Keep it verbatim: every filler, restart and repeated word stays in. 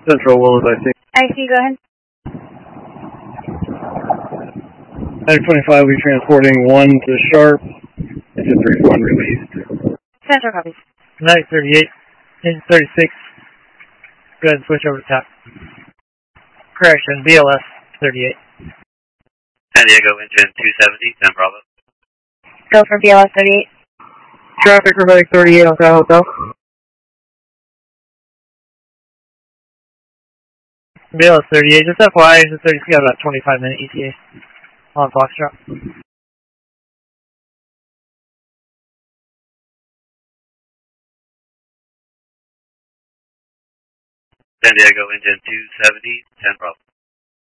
Central Willis, I see. I see, go ahead. nine twenty-five, we're transporting one to Sharp. Engine thirty-one released. Central copies. nine thirty-eight, engine thirty-six. Go ahead and switch over to top. Correction, B L S thirty-eight. San Diego, engine two seventy, ten Bravo. Go for B L S thirty-eight. Traffic Romantic thirty-eight on Sky Hotel. B L S thirty-eight, just F Y I, engine thirty-six got about twenty-five minute E T A on Foxtrot. San Diego, engine two seventy, ten Bravo.